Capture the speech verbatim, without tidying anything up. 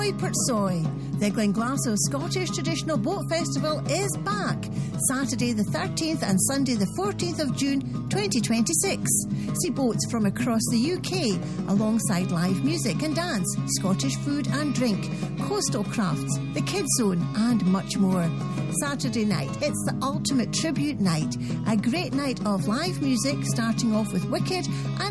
Ahoy Portsoy! The Glenglassaugh Scottish Traditional Boat Festival is back, Saturday the thirteenth and Sunday the fourteenth of June twenty twenty-six. See boats from across the U K, alongside live music and dance, Scottish food and drink, coastal crafts, the Kids Zone and much more. Saturday night, it's the ultimate tribute night, a great night of live music starting off with Wicked and